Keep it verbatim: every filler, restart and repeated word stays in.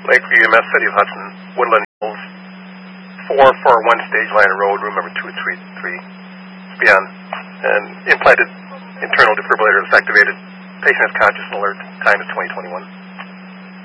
Lakeview E M S, City of Hudson, Woodland Hills, four four one Stage Line Road, room number two three three. It's beyond. And implanted internal defibrillator is activated. Patient is conscious and alert. Time is twenty twenty-one.